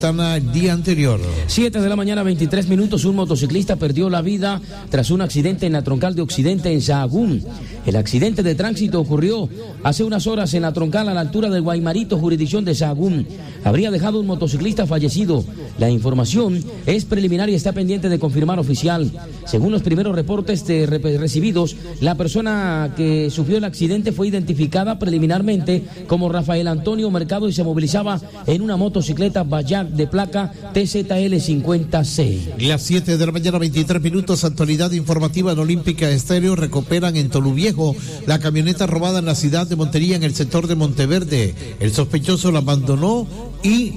el día anterior. 7 de la mañana, 23 minutos, un motociclista perdió la vida tras un accidente en la troncal de Occidente en Sahagún. El accidente de tránsito ocurrió hace unas horas en la troncal a la altura del Guaymarito, jurisdicción de Sahagún. Habría dejado un motociclista fallecido. La información es preliminar y está pendiente de confirmar oficial. Según los primeros reportes recibidos, la persona que sufrió el accidente fue identificada preliminarmente como Rafael Antonio Mercado y se movilizaba en una motocicleta Bajaj de placa TZL50C. Las 7 de la mañana, 23 minutos, actualidad informativa en Olímpica Estéreo. Recuperan en Toluviejo la camioneta robada en la ciudad de Montería, en el sector de Monteverde. El sospechoso la abandonó y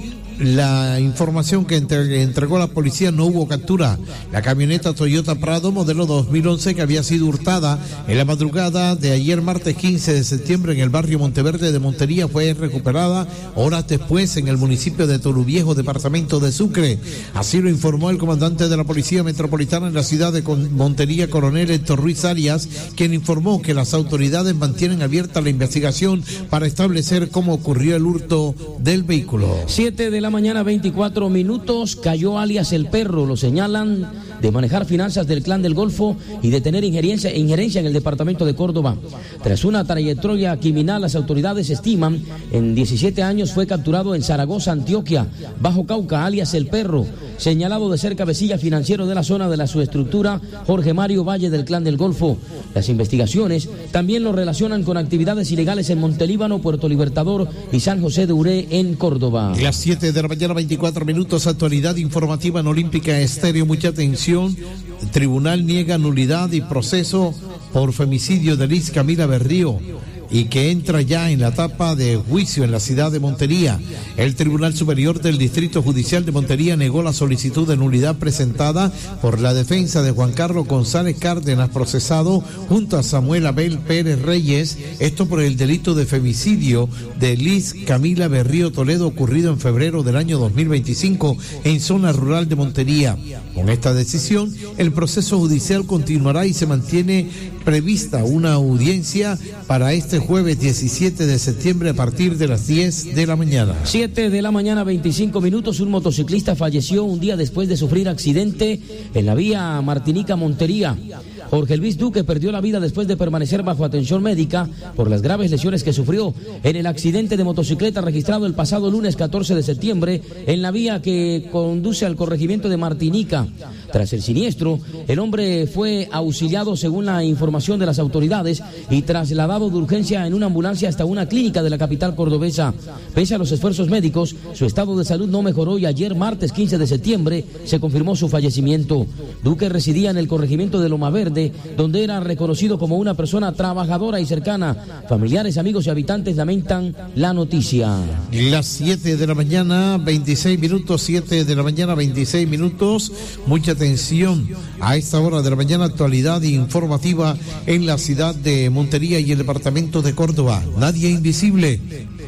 la información que entregó la policía, no hubo captura. La camioneta Toyota Prado modelo 2011 que había sido hurtada en la madrugada de ayer martes 15 de septiembre en el barrio Monteverde de Montería fue recuperada horas después en el municipio de Toluviejo, departamento de Sucre. Así lo informó el comandante de la Policía Metropolitana en la ciudad de Montería, coronel Héctor Ruiz Arias, quien informó que las autoridades mantienen abierta la investigación para establecer cómo ocurrió el hurto del vehículo. 7 de la mañana, 24 minutos, cayó alias El Perro. Lo señalan de manejar finanzas del Clan del Golfo y de tener injerencia en el departamento de Córdoba. Tras una trayectoria criminal, las autoridades estiman en 17 años fue capturado en Zaragoza, Antioquia, Bajo Cauca, alias El Perro, señalado de ser cabecilla financiero de la zona de la subestructura Jorge Mario Valle del Clan del Golfo. Las investigaciones también lo relacionan con actividades ilegales en Montelíbano, Puerto Libertador y San José de Uré en Córdoba. Las 7 de la mañana, 24 minutos, actualidad informativa en Olímpica Estéreo. Mucha atención. El tribunal niega nulidad y proceso por femicidio de Liz Camila Berrío, y que entra ya en la etapa de juicio en la ciudad de Montería. El Tribunal Superior del Distrito Judicial de Montería negó la solicitud de nulidad presentada por la defensa de Juan Carlos González Cárdenas, procesado junto a Samuel Abel Pérez Reyes, esto por el delito de femicidio de Liz Camila Berrío Toledo, ocurrido en febrero del año 2025 en zona rural de Montería. Con esta decisión, el proceso judicial continuará y se mantiene prevista una audiencia para este jueves 17 de septiembre a partir de las 10 de la mañana. 7 de la mañana, 25 minutos, un motociclista falleció un día después de sufrir accidente en la vía Martinica-Montería. Jorge Luis Duque perdió la vida después de permanecer bajo atención médica por las graves lesiones que sufrió en el accidente de motocicleta registrado el pasado lunes 14 de septiembre en la vía que conduce al corregimiento de Martinica. Tras el siniestro, el hombre fue auxiliado según la información de las autoridades y trasladado de urgencia en una ambulancia hasta una clínica de la capital cordobesa. Pese a los esfuerzos médicos, su estado de salud no mejoró y ayer martes 15 de septiembre se confirmó su fallecimiento. Duque residía en el corregimiento de Loma Verde, donde era reconocido como una persona trabajadora y cercana. Familiares, amigos y habitantes lamentan la noticia. Las 7 de la mañana, 26 minutos, 7 de la mañana, 26 minutos. Mucha atención a esta hora de la mañana, actualidad informativa en la ciudad de Montería y el departamento de Córdoba. Nadie invisible.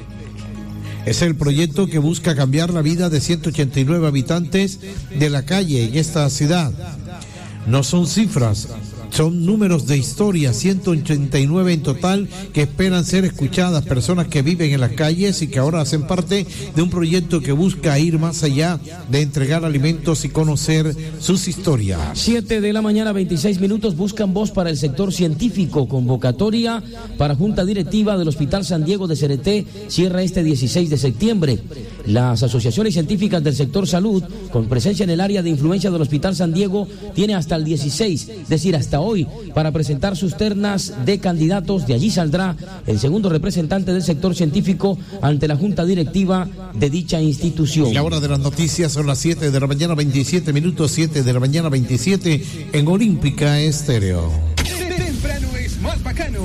Es el proyecto que busca cambiar la vida de 189 habitantes de la calle en esta ciudad. No son cifras, son números de historia, 189 en total que esperan ser escuchadas, personas que viven en las calles y que ahora hacen parte de un proyecto que busca ir más allá de entregar alimentos y conocer sus historias. 7 de la mañana, 26 minutos, buscan voz para el sector científico. Convocatoria para Junta Directiva del Hospital San Diego de Cereté cierra este 16 de septiembre. Las asociaciones científicas del sector salud, con presencia en el área de influencia del Hospital San Diego, tiene hasta el 16, es decir, hasta hoy, para presentar sus ternas de candidatos. De allí saldrá el segundo representante del sector científico ante la Junta Directiva de dicha institución. La hora de las noticias son las 7 de la mañana, 27 minutos, 7 de la mañana, 27 en Olímpica Estéreo. Temprano es más bacano.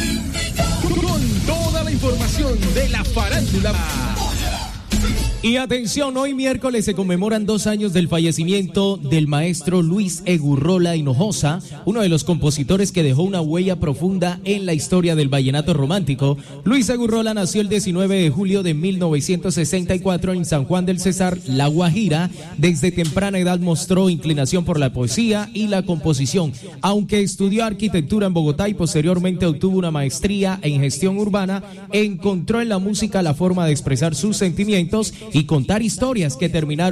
Con toda la información de la farándula. Y atención, hoy miércoles se conmemoran 2 años del fallecimiento del maestro Luis Egurrola Hinojosa, uno de los compositores que dejó una huella profunda en la historia del vallenato romántico. Luis Egurrola nació el 19 de julio de 1964 en San Juan del Cesar, La Guajira. Desde temprana edad mostró inclinación por la poesía y la composición. Aunque estudió arquitectura en Bogotá y posteriormente obtuvo una maestría en gestión urbana, encontró en la música la forma de expresar sus sentimientos y contar historias que terminaron